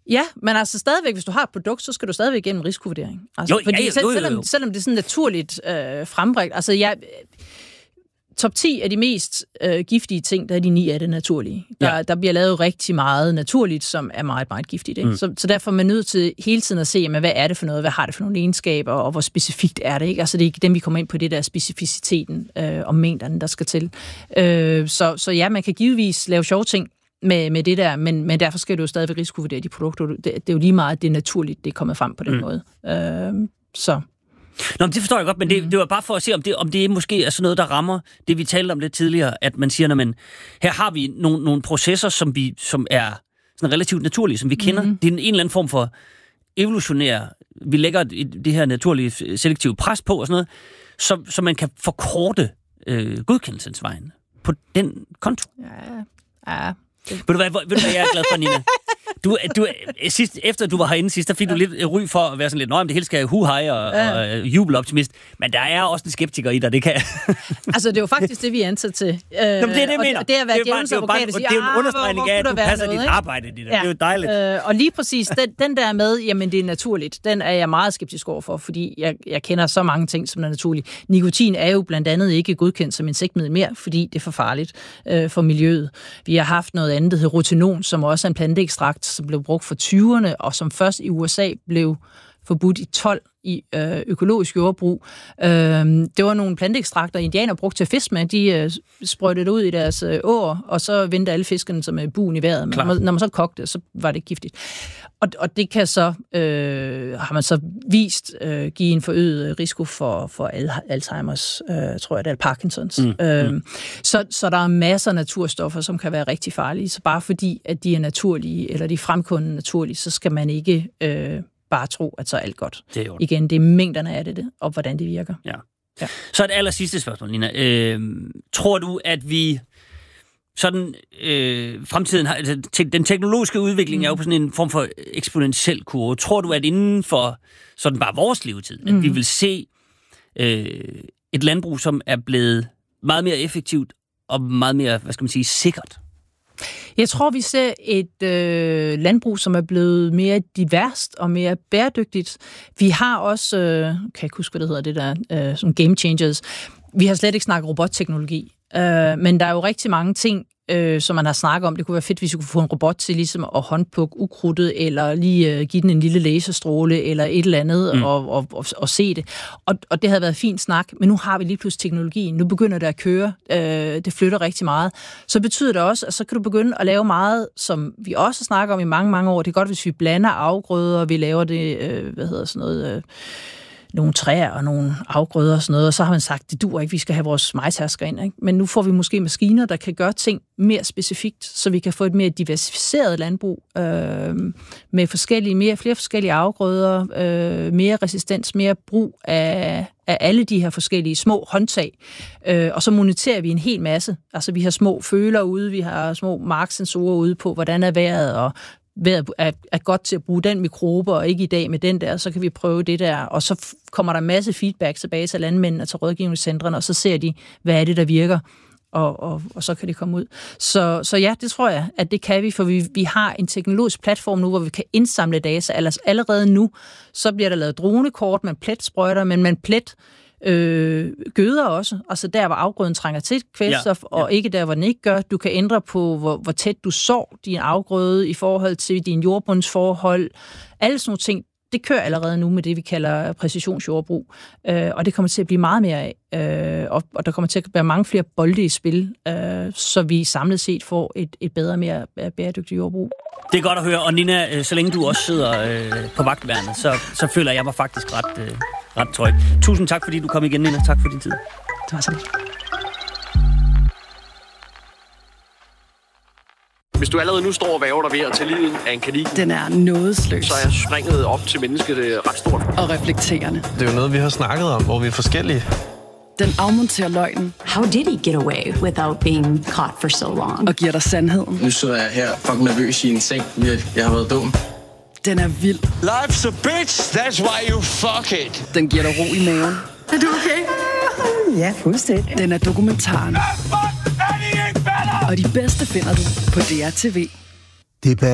Ja, men altså stadigvæk, hvis du har et produkt, så skal du stadigvæk igennem risikovurdering. Altså, Jo. Selvom det er sådan naturligt frembragt. Altså, top 10 af de mest giftige ting, der er de 9 af det naturlige. Der bliver lavet rigtig meget naturligt, som er meget, meget giftigt. Ikke? Så derfor er man nødt til hele tiden at se, jamen, hvad er det for noget, hvad har det for nogle egenskaber, og hvor specifikt er det. Ikke? Altså, det er ikke dem, vi kommer ind på, det der specificiteten og mængderne, der skal til. Så ja, man kan givetvis lave sjove ting med det der, men derfor skal du jo stadigvæk risikovurdere de produkter. Det er jo lige meget, det er naturligt, det er kommet frem på den måde. Så... Nå, men det forstår jeg godt, men det var bare for at se, om det måske er sådan noget, der rammer det, vi talte om lidt tidligere, at man siger, at her har vi nogle processer, som er sådan relativt naturlige, som vi kender. Det er en eller anden form for evolutionær. Vi lægger det her naturlige selektive pres på og sådan noget, så man kan forkorte godkendelsesvejen på den konto. Ja. Ved du hvad, jeg er glad for, Nina? Efter du var herinde sidst, der fik du lidt ry for at være sådan lidt, det hele skal hu-hej og jubeloptimist, men der er også en skeptiker i dig, det kan Altså, det er jo faktisk det, vi er ansat til. Nå, det er det, jeg mener. Det er at være djævelens advokat og sige, det er jo en understregning af, at du passer dit arbejde. Det er jo dejligt. Og lige præcis, den der med, jamen det er naturligt, den er jeg meget skeptisk overfor, fordi jeg kender så mange ting, som er naturligt. Nikotin er jo blandt andet ikke godkendt som insektmiddel mere, fordi det er for farligt for miljøet. Vi har haft noget andet, der hedder rotenon, som også er en planteekstrakt, som blev brugt for 20'erne, og som først i USA blev forbudt i 12 i økologisk jordbrug. Det var nogle planteekstrakter, indianer brugte til at fiske med. De sprøjtede ud i deres åer, og så vendte alle fiskene som buen i vejret. Men når man så kogte, så var det giftigt. Og det kan så, har man så vist, give en forøget risiko for Alzheimers, tror jeg, eller Parkinsons. Så der er masser af naturstoffer, som kan være rigtig farlige. Så bare fordi, at de er naturlige, eller de er fremkommet naturlige, så skal man ikke bare tro, at så er alt godt. Det er igen, det er mængderne af det, og hvordan det virker. Ja. Så et aller sidste spørgsmål, Nina. Tror du, at vi sådan fremtiden har, altså, den teknologiske udvikling er jo på sådan en form for eksponentiel kurve. Tror du, at inden for sådan bare vores levetid, at vi vil se et landbrug, som er blevet meget mere effektivt og meget mere, sikkert? Jeg tror, vi ser et landbrug, som er blevet mere diverst og mere bæredygtigt. Vi har også, kan jeg ikke huske, hvad det hedder, det der, sådan game changers. Vi har slet ikke snakket robotteknologi, men der er jo rigtig mange ting, som man har snakket om. Det kunne være fedt, hvis vi kunne få en robot til ligesom at håndplukke ukrudtet, eller lige give den en lille laserstråle, eller et eller andet, og se det. Og det havde været fint snak, men nu har vi lige pludselig teknologien. Nu begynder det at køre. Det flytter rigtig meget. Så betyder det også, at så kan du begynde at lave meget, som vi også snakker om i mange, mange år. Det er godt, hvis vi blander afgrøder, og vi laver det, nogle træer og nogle afgrøder og sådan noget, og så har man sagt, det duer ikke, vi skal have vores majtasker ind. Ikke? Men nu får vi måske maskiner, der kan gøre ting mere specifikt, så vi kan få et mere diversificeret landbrug med flere forskellige afgrøder, mere resistens, mere brug af alle de her forskellige små håndtag. Og så moniterer vi en hel masse. Altså vi har små føler ude, vi har små marksensorer ude på, hvordan er vejret, og vejret er godt til at bruge den mikrobe, og ikke i dag med den der, så kan vi prøve det der, og så kommer der en masse feedback tilbage til landmændene og til rådgivningscentrene, og så ser de, hvad er det, der virker, og så kan det komme ud. Så ja, det tror jeg, at det kan vi, for vi har en teknologisk platform nu, hvor vi kan indsamle data. Allerede nu, så bliver der lavet dronekort, man pletsprøjter, men man gøder også, altså der, hvor afgrøden trænger til kvælstof, og ikke der, hvor den ikke gør. Du kan ændre på, hvor tæt du sår din afgrøde i forhold til din jordbundsforhold. Alle sådan nogle ting, det kører allerede nu med det, vi kalder præcisionsjordbrug, og det kommer til at blive meget mere af, og der kommer til at være mange flere bolde i spil, så vi samlet set får et bedre og mere bæredygtigt jordbrug. Det er godt at høre, og Nina, så længe du også sidder på vagtværnet, så føler jeg mig faktisk ret tryg. Tusind tak, fordi du kom igen, Nina. Tak for din tid. Det var så lidt. Hvis du allerede nu står og væver dig ved at tage livet af en kanin, den er nådesløs. Så er springet op til mennesket ret stort. Og reflekterende. Det er jo noget, vi har snakket om, hvor vi er forskellige. Den afmonterer løgnen. How did he get away without being caught for so long? Og giver dig sandheden. Nu sidder jeg her fucking nervøs i en seng. Jeg har været dum. Den er vild. Life's a bitch, that's why you fuck it. Den giver dig ro i maven. Er du okay? Ja, fuldstændig. Den er dokumentaren. Og de bedste finder du på DR TV.